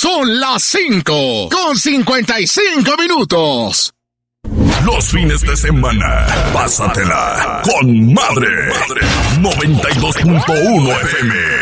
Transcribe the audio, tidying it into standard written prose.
Son las 5:55. Los fines de semana, pásatela con madre. 92.1 FM.